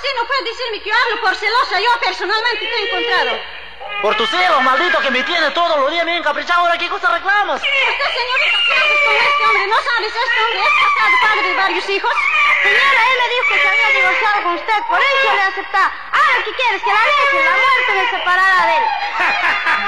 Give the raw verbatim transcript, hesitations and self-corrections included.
usted no puede decirme que yo hablo por celosa. Yo personalmente te he encontrado. Por tus celos, maldito, que me tiene todos los días bien encaprichado. Ahora, ¿qué cosa reclamas? Usted, señorita, ¿qué haces con este hombre? ¿No sabes? Este hombre es casado, padre de varios hijos. Señora, él me dijo que se había divorciado con usted, por eso le aceptaba. Ahora, ¿qué quieres? Que la deje, la muerte me separará de él.